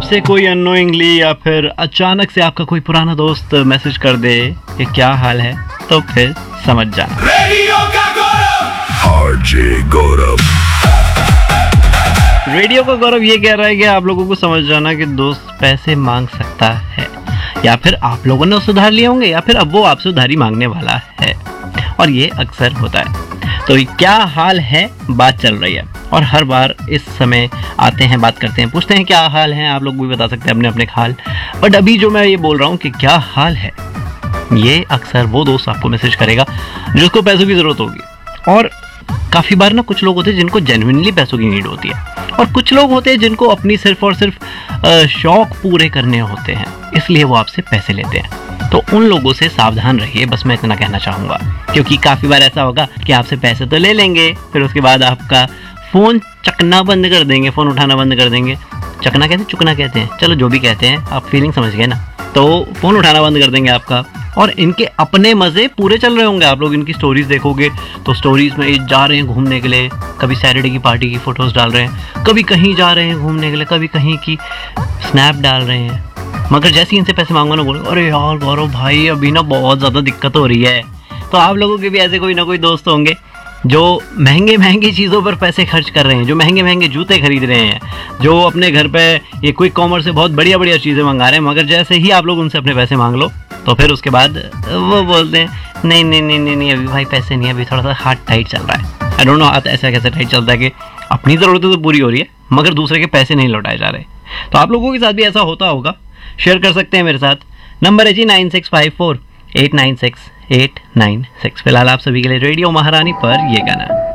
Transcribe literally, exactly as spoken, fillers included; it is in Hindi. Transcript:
आपसे कोई अननोइंगली या फिर अचानक से आपका कोई पुराना दोस्त मैसेज कर दे कि क्या हाल है, तो फिर समझ जाना रेडियो का गौरव आरजे गौरव रेडियो का गौरव ये कह रहा है कि आप लोगों को समझ जाना कि दोस्त पैसे मांग सकता है, या फिर आप लोगों ने उससे उधार लिए होंगे, या फिर अब वो आपसे उधारी मांगने वाला है, और ये अक्सर होता है। तो क्या हाल है बात चल रही है, और हर बार इस समय आते हैं, बात करते हैं, पूछते हैं क्या हाल है। आप लोग भी बता सकते हैं अपने अपने हाल, बट अभी जो मैं ये बोल रहा हूँ कि क्या हाल है, ये अक्सर वो दोस्त आपको मैसेज करेगा जिसको पैसों की ज़रूरत होगी। और काफ़ी बार ना कुछ लोग होते हैं जिनको जेन्युइनली पैसों की नीड होती है, और कुछ लोग होते हैं जिनको अपनी सिर्फ और सिर्फ शौक पूरे करने होते हैं, इसलिए वो आपसे पैसे लेते हैं। तो उन लोगों से सावधान रहिए, बस मैं इतना कहना चाहूँगा, क्योंकि काफ़ी बार ऐसा होगा कि आपसे पैसे तो ले लेंगे, फिर उसके बाद आपका फ़ोन चकना बंद कर देंगे, फ़ोन उठाना बंद कर देंगे। चकना कहते हैं, चुकना कहते हैं, चलो जो भी कहते हैं, आप फीलिंग समझ गए ना। तो फ़ोन उठाना बंद कर देंगे आपका, और इनके अपने मज़े पूरे चल रहे होंगे। आप लोग इनकी स्टोरीज़ देखोगे तो स्टोरीज़ में ये जा रहे हैं घूमने के लिए, कभी सैटरडे की पार्टी की फ़ोटोज़ डाल रहे हैं, कभी कहीं जा रहे हैं घूमने के लिए, कभी कहीं की स्नैप डाल रहे हैं। मगर जैसे ही इनसे पैसे मांगो ना, बोलो अरे यार गौरव भाई अभी ना बहुत ज़्यादा दिक्कत हो रही है। तो आप लोगों के भी ऐसे कोई ना कोई दोस्त होंगे जो महंगे महंगी चीज़ों पर पैसे खर्च कर रहे हैं, जो महंगे महंगे जूते खरीद रहे हैं, जो अपने घर पे ये क्विक कॉमर्स से बहुत बढ़िया बढ़िया चीज़ें मंगा रहे हैं, मगर जैसे ही आप लोग उनसे अपने पैसे मांग लो तो फिर उसके बाद वो बोलते हैं नहीं नहीं नहीं नहीं नहीं अभी भाई पैसे नहीं, अभी थोड़ा सा हाथ टाइट चल रहा है। आई डोंट नो ऐसा कैसे टाइट चलता है कि अपनी ज़रूरतें तो पूरी हो रही है मगर दूसरे के पैसे नहीं लौटाए जा रहे। तो आप लोगों के साथ भी ऐसा होता होगा, शेयर कर सकते हैं मेरे साथ। नंबर है जी nine six five four eight nine six eight nine six. फिलहाल आप सभी के लिए रेडियो महारानी पर ये गाना।